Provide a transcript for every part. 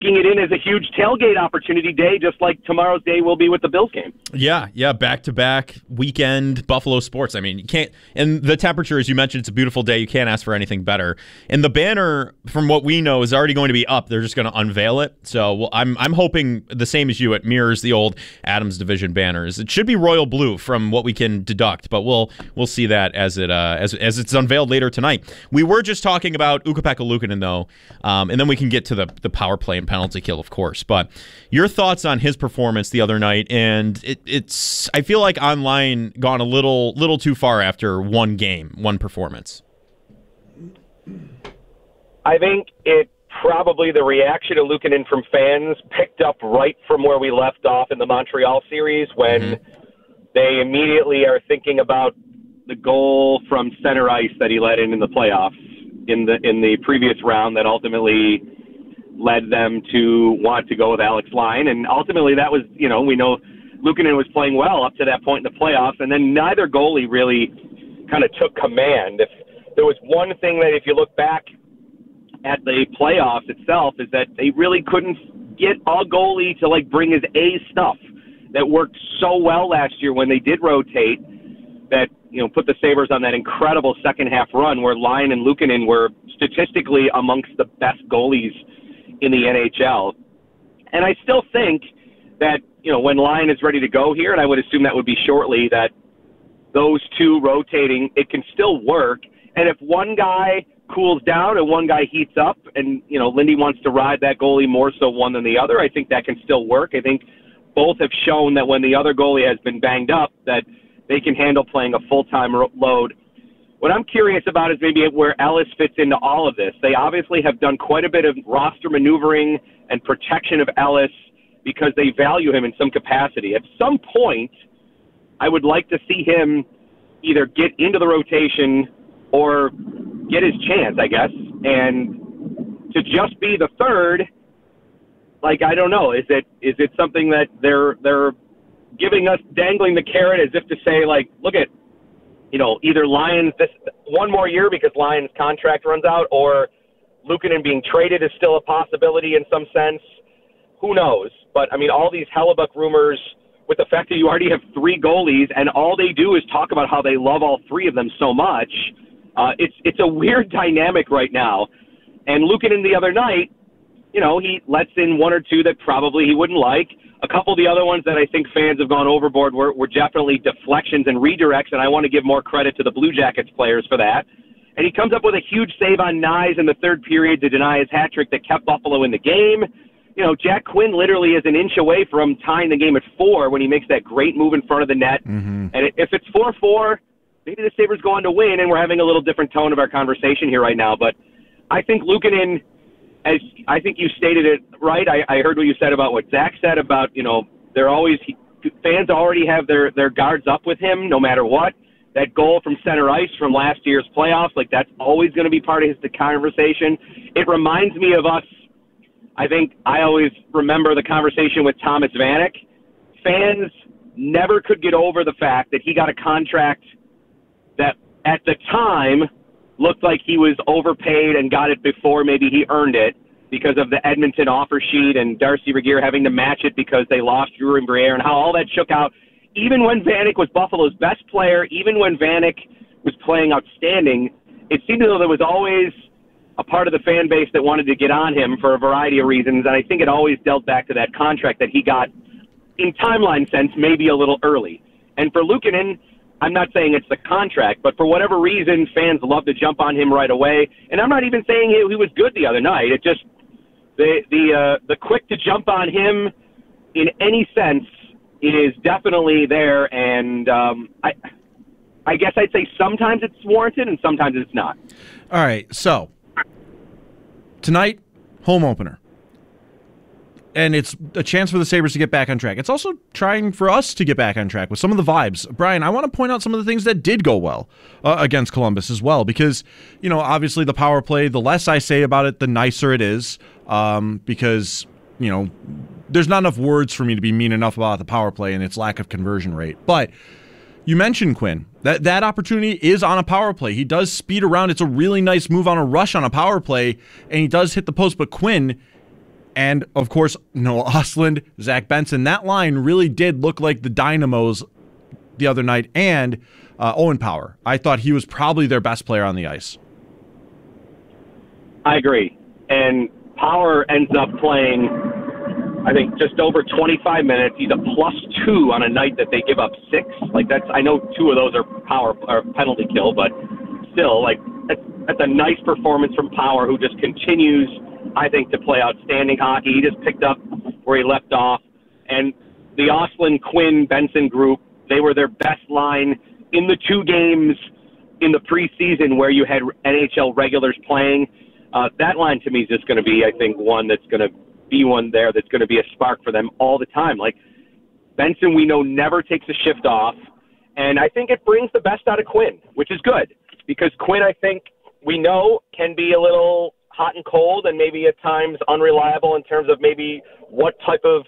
it in as a huge tailgate opportunity day, just like tomorrow's day will be with the Bills game. Yeah, back-to-back weekend Buffalo sports. I mean, you can't, and the temperature, as you mentioned, it's a beautiful day. You can't ask for anything better. And the banner, from what we know, is already going to be up. They're just going to unveil it. So I'm hoping the same as you. It mirrors the old Adams Division banners. It should be royal blue from what we can deduct, but we'll see that as it's unveiled later tonight. We were just talking about Ukko-Pekka Luukkonen, though, and then we can get to the power play and penalty kill, of course. But your thoughts on his performance the other night, and it's I feel like online gone a little too far after one game, one performance. I think it probably the reaction to Luukkonen from fans picked up right from where we left off in the Montreal series when they immediately are thinking about the goal from center ice that he let in the playoffs in the previous round that ultimately led them to want to go with Alex Lyon. And ultimately that was, we know Luukkonen was playing well up to that point in the playoffs, and then neither goalie really kind of took command. If there was one thing that, if you look back at the playoffs itself, is that they really couldn't get a goalie to bring his A stuff that worked so well last year when they did rotate that, put the Sabres on that incredible second half run where Lyon and Luukkonen were statistically amongst the best goalies in the NHL. And I still think that, when Lyon is ready to go here, and I would assume that would be shortly, that those two rotating, it can still work. And if one guy cools down and one guy heats up and, Lindy wants to ride that goalie more so one than the other, I think that can still work. I think both have shown that when the other goalie has been banged up, that they can handle playing a full-time load. What I'm curious about is maybe where Ellis fits into all of this. They obviously have done quite a bit of roster maneuvering and protection of Ellis because they value him in some capacity. At some point, I would like to see him either get into the rotation or get his chance, I guess. And to just be the third, I don't know. Is it something that they're giving us, dangling the carrot as if to say, look at, either Lyons this one more year because Lyons' contract runs out, or Luukkonen being traded is still a possibility in some sense. Who knows? But, all these Hellebuyck rumors with the fact that you already have three goalies and all they do is talk about how they love all three of them so much, it's a weird dynamic right now. And Luukkonen the other night, he lets in one or two that probably he wouldn't like. A couple of the other ones that I think fans have gone overboard were definitely deflections and redirects, and I want to give more credit to the Blue Jackets players for that. And he comes up with a huge save on Nyes in the third period to deny his hat trick that kept Buffalo in the game. Jack Quinn literally is an inch away from tying the game at 4 when he makes that great move in front of the net. And if it's 4-4, maybe the Sabres go on to win, and we're having a little different tone of our conversation here right now. But I think Luukkonen, as I think you stated it right, I heard what you said about what Zach said about, fans already have their guards up with him no matter what. That goal from center ice from last year's playoffs, that's always going to be part of the conversation. It reminds me of us. I think I always remember the conversation with Thomas Vanek. Fans never could get over the fact that he got a contract that at the time looked like he was overpaid and got it before maybe he earned it because of the Edmonton offer sheet and Darcy Regier having to match it because they lost Drew and Briere and how all that shook out. Even when Vanek was Buffalo's best player, even when Vanek was playing outstanding, it seemed as though there was always a part of the fan base that wanted to get on him for a variety of reasons, and I think it always dealt back to that contract that he got, in timeline sense, maybe a little early. And for Luukkonen, I'm not saying it's the contract, but for whatever reason, fans love to jump on him right away. And I'm not even saying he was good the other night. It just the quick to jump on him in any sense is definitely there, and I guess I'd say sometimes it's warranted and sometimes it's not. All right, so tonight, home opener. And it's a chance for the Sabres to get back on track. It's also trying for us to get back on track with some of the vibes. Brian, I want to point out some of the things that did go well against Columbus as well, because, obviously the power play, the less I say about it, the nicer it is, because, there's not enough words for me to be mean enough about the power play and its lack of conversion rate. But you mentioned Quinn. That opportunity is on a power play. He does speed around. It's a really nice move on a rush on a power play, and he does hit the post. But Quinn, And, of course, Noah Ostlund, Zach Benson. That line really did look like the Dynamos the other night, and Owen Power. I thought he was probably their best player on the ice. I agree. And Power ends up playing, I think, just over 25 minutes. He's a +2 on a night that they give up 6. Like, I know 2 of those are power or penalty kill, but still, like, that's a nice performance from Power, who just continues, I think, to play outstanding hockey. He just picked up where he left off. And the Ostlund, Quinn, Benson group, they were their best line in the 2 games in the preseason where you had NHL regulars playing. That line to me is just going to be, I think, one that's going to be one there that's going to be a spark for them all the time. Like, Benson, we know, never takes a shift off. And I think it brings the best out of Quinn, which is good. Because Quinn, I think, we know can be a little hot and cold and maybe at times unreliable in terms of maybe what type of,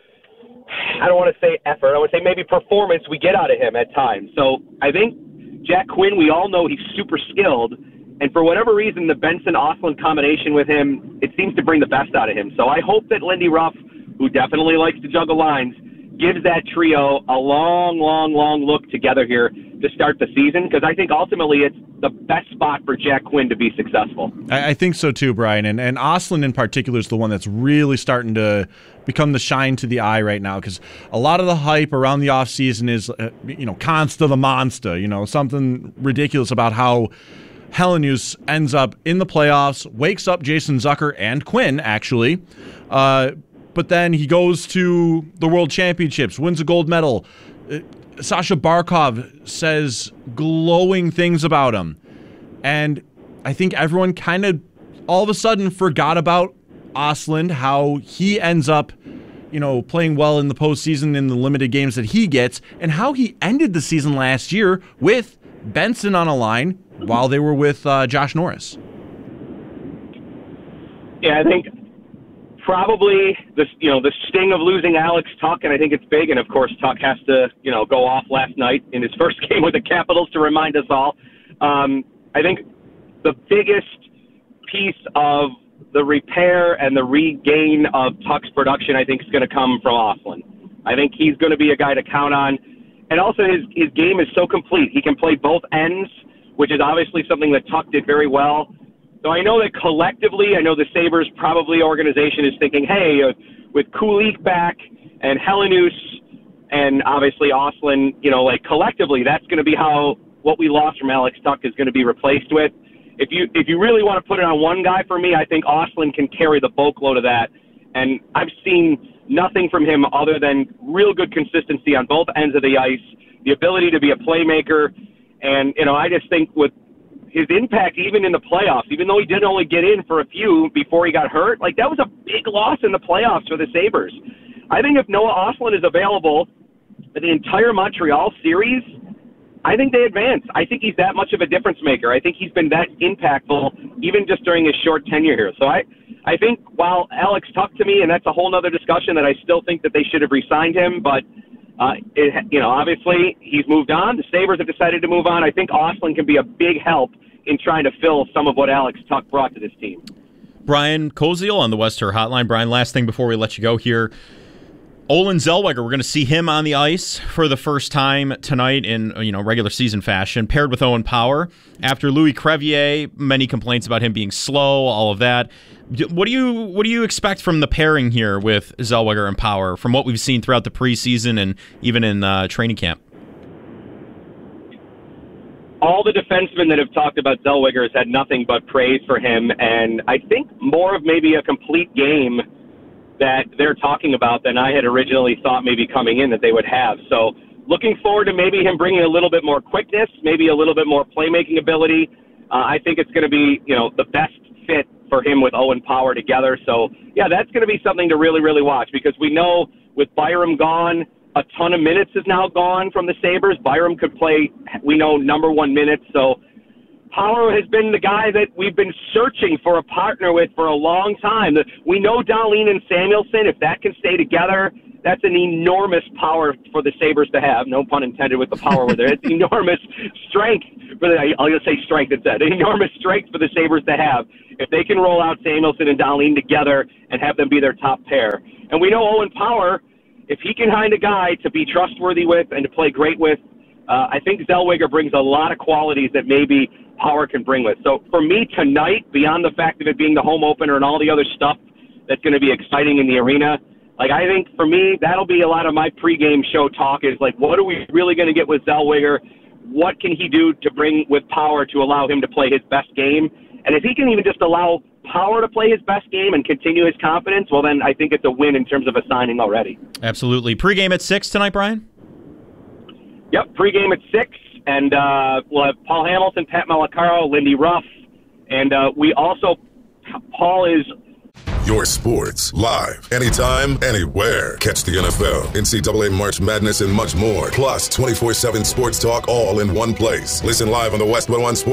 I don't want to say effort, I would say maybe performance we get out of him at times. So I think Jack Quinn, we all know he's super skilled. And for whatever reason, the Benson-Ostlund combination with him, it seems to bring the best out of him. So I hope that Lindy Ruff, who definitely likes to juggle lines, gives that trio a long, long, long look together here to start the season, because I think ultimately it's the best spot for Jack Quinn to be successful. I think so too, Brian. And Ostlund in particular is the one that's really starting to become the shine to the eye right now, because a lot of the hype around the offseason is, Consta the Monster, something ridiculous about how Helenius ends up in the playoffs, wakes up Jason Zucker and Quinn, actually. But then he goes to the World Championships, wins a gold medal. Sasha Barkov says glowing things about him. And I think everyone kind of all of a sudden forgot about Ostlund, how he ends up, playing well in the postseason in the limited games that he gets, and how he ended the season last year with Benson on a line while they were with Josh Norris. Yeah, I think probably the sting of losing Alex Tuch, and I think it's big. And of course, Tuch has to go off last night in his first game with the Capitals to remind us all. I think the biggest piece of the repair and the regain of Tuch's production, I think, is going to come from Ostlund. I think he's going to be a guy to count on, and also his game is so complete. He can play both ends, which is obviously something that Tuch did very well. So I know that collectively, I know the Sabres probably organization is thinking, hey, with Kulich back and Helenius and obviously Ostlund, collectively, that's going to be how what we lost from Alex Tuch is going to be replaced with. If you really want to put it on one guy for me, I think Ostlund can carry the bulk load of that. And I've seen nothing from him other than real good consistency on both ends of the ice, the ability to be a playmaker. And, I just think with his impact, even in the playoffs, even though he did only get in for a few before he got hurt, like that was a big loss in the playoffs for the Sabres. I think if Noah Ostlund is available for the entire Montreal series, I think they advance. I think he's that much of a difference maker. I think he's been that impactful even just during his short tenure here. So I think while Alex Tuch to me, and that's a whole other discussion that I still think that they should have re-signed him, but obviously he's moved on. The Sabres have decided to move on. I think Ostlund can be a big help in trying to fill some of what Alex Tuch brought to this team. Brian Koziel on the Wester Hotline. Brian, last thing before we let you go here. Olen Zellweger, we're going to see him on the ice for the first time tonight in regular season fashion, paired with Owen Power. After Louis Crevier, many complaints about him being slow, all of that. What do you expect from the pairing here with Zellweger and Power from what we've seen throughout the preseason and even in training camp? All the defensemen that have talked about Zellweger has had nothing but praise for him, and I think more of maybe a complete game that they're talking about than I had originally thought maybe coming in that they would have. So looking forward to maybe him bringing a little bit more quickness, maybe a little bit more playmaking ability. I think it's going to be, the best fit for him with Owen Power together. So, yeah, that's going to be something to really, really watch, because we know with Byram gone, a ton of minutes is now gone from the Sabres. Byram could play, we know, number 1 minutes. So Power has been the guy that we've been searching for a partner with for a long time. We know Dahlin and Samuelsson, if that can stay together, that's an enormous power for the Sabres to have. No pun intended with the power with it. It's enormous strength. I'll just say strength instead. Enormous strength for the Sabres to have if they can roll out Samuelsson and Dahlin together and have them be their top pair. And we know Owen Power, if he can find a guy to be trustworthy with and to play great with, I think Zellweger brings a lot of qualities that maybe Power can bring with. So for me tonight, beyond the fact of it being the home opener and all the other stuff that's going to be exciting in the arena, I think for me, that'll be a lot of my pregame show talk is what are we really going to get with Zellweger? What can he do to bring with Power to allow him to play his best game? And if he can even just allow Power to play his best game and continue his confidence, well, then I think it's a win in terms of a signing already. Absolutely. Pregame at 6 tonight, Brian? Yep, pregame at 6. And we'll have Paul Hamilton, Pat Malacaro, Lindy Ruff. And we also, Paul is... Your sports, live, anytime, anywhere. Catch the NFL, NCAA March Madness, and much more. Plus, 24/7 sports talk all in one place. Listen live on the West 101 Sports